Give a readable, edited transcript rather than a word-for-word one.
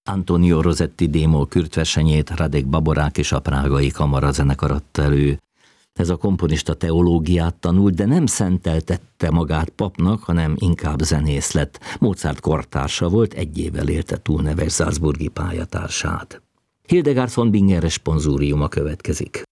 Antonio Rosetti démol kürtversenyét Radek Baborák és a Prágai Kamarazenekar adta elő. Ez a komponista teológiát tanult, de nem szenteltette magát papnak, hanem inkább zenész lett. Mozart kortársa volt, egy évvel élte túl neves salzburgi pályatársát. Hildegard von Bingen responsoriuma következik.